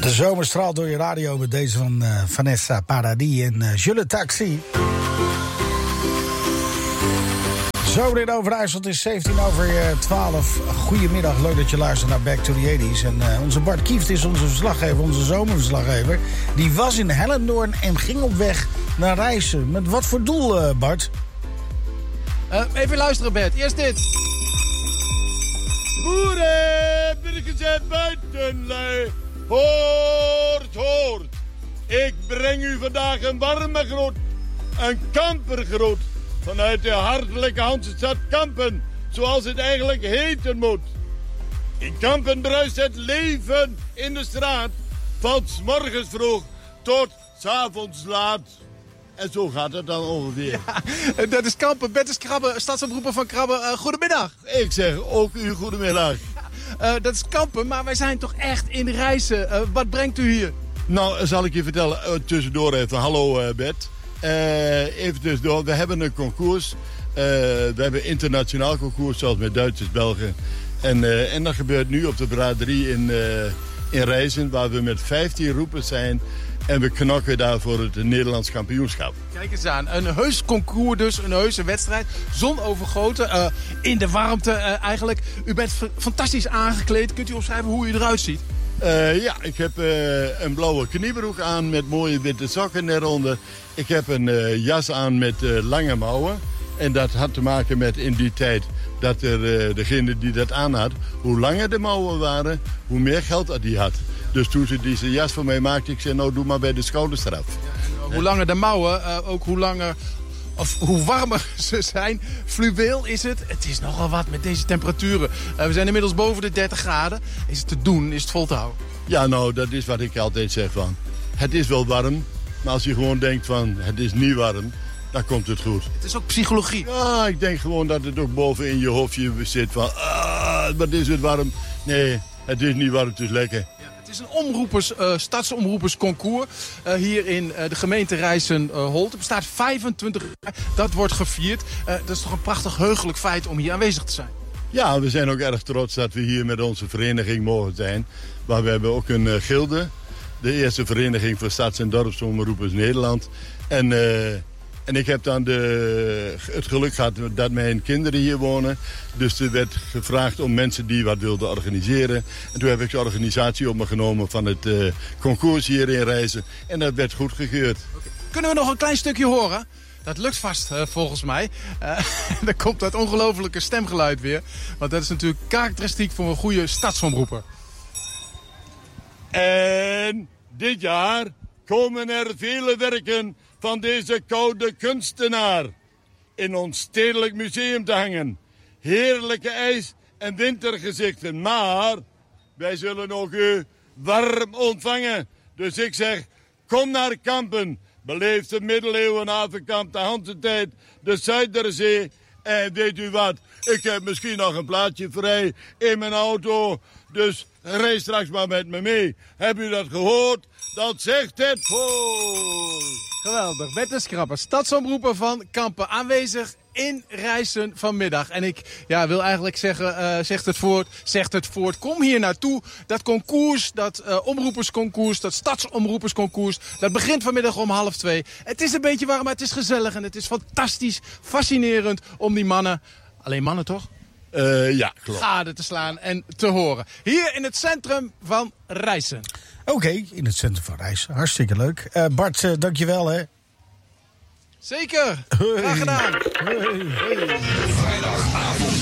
De zomer straalt door je radio met deze van Vanessa Paradis en Je le Taxi. Zomer in Overijssel, het is 12. Goedemiddag, leuk dat je luistert naar Back to the 80s. En onze Bart Kieft is onze verslaggever, onze zomerverslaggever. Die was in Hellendoorn en ging op weg naar Rijssen. Met wat voor doel, Bart? Even luisteren, Bert. Eerst dit. Boeren, burgers en buitenlui. Hoort, hoort. Ik breng u vandaag een warme groet. Een kampergroet. Vanuit de hartelijke Hansestad Kampen. Zoals het eigenlijk heten moet. In Kampen bruist het leven in de straat. Van 's morgens vroeg tot 's avonds laat. En zo gaat het dan ongeveer. Ja, dat is Kampen. Bert is Krabbe, stadsomroeper van Krabbe. Goedemiddag. Ik zeg ook u goedemiddag. Dat is Kampen, maar wij zijn toch echt in Rijssen. Wat brengt u hier? Nou, zal ik je vertellen, tussendoor even. Hallo Bert. Even tussendoor, we hebben een concours. We hebben internationaal concours, zoals met Duitsers, Belgen. En dat gebeurt nu op de braderie in Rijssen, waar we met 15 roepers zijn. En we knokken daar voor het Nederlands kampioenschap. Kijk eens aan, een heus concours dus, een heuse wedstrijd. Zonovergoten, in de warmte eigenlijk. U bent fantastisch aangekleed. Kunt u omschrijven hoe u eruit ziet? Ja, ik heb een blauwe kniebroek aan met mooie witte sokken eronder. Ik heb een jas aan met lange mouwen. En dat had te maken met in die tijd dat er degene die dat aan had, hoe langer de mouwen waren, hoe meer geld dat die had. Dus toen ze deze jas voor mij maakte, ik zei, nou doe maar bij de schouders eraf. Ja, en hoe langer de mouwen, ook hoe langer, of hoe warmer ze zijn. Fluweel is het. Het is nogal wat met deze temperaturen. We zijn inmiddels boven de 30 graden. Is het te doen? Is het vol te houden? Ja, nou, dat is wat ik altijd zeg van. Het is wel warm, maar als je gewoon denkt van, het is niet warm, dan komt het goed. Het is ook psychologie. Ja, ik denk gewoon dat het ook boven in je hoofdje zit van, wat is het warm? Nee, het is niet warm, het is lekker. Het is een stadsomroepersconcours hier in de gemeente Rijssen-Holt. Het bestaat 25 jaar, dat wordt gevierd. Dat is toch een prachtig heugelijk feit om hier aanwezig te zijn. Ja, we zijn ook erg trots dat we hier met onze vereniging mogen zijn. Maar we hebben ook een gilde, de eerste vereniging voor stads- en dorpsomroepers Nederland. En ik heb dan het geluk gehad dat mijn kinderen hier wonen. Dus er werd gevraagd om mensen die wat wilden organiseren. En toen heb ik de organisatie op me genomen van het concours hier in Rijssen. En dat werd goedgekeurd. Okay. Kunnen we nog een klein stukje horen? Dat lukt vast, volgens mij. Dan komt dat ongelofelijke stemgeluid weer. Want dat is natuurlijk karakteristiek voor een goede stadsomroeper. En dit jaar komen er vele werken van deze koude kunstenaar in ons stedelijk museum te hangen. Heerlijke ijs- en wintergezichten, maar wij zullen ook u warm ontvangen. Dus ik zeg, kom naar Kampen, beleef de middeleeuwen, Havenkamp, de Hansentijd, de Zuiderzee. En weet u wat, ik heb misschien nog een plaatsje vrij in mijn auto, dus rij straks maar met me mee. Heb u dat gehoord? Dat zegt het voor. Geweldig. Bert is Krabbe, stadsomroeper van Kampen, aanwezig in Rijssen vanmiddag. En ik wil eigenlijk zeggen, zegt het voort. Kom hier naartoe. Dat concours, dat omroepersconcours, dat stadsomroepersconcours, dat begint vanmiddag om 1:30. Het is een beetje warm, maar het is gezellig en het is fantastisch, fascinerend om die mannen, alleen mannen toch? Ja, klopt. Gade te slaan en te horen. Hier in het centrum van Rijssen. Oké, in het centrum van Rijssen. Hartstikke leuk. Bart, dankjewel hè. Zeker. Graag gedaan. Hey. Vrijdagavond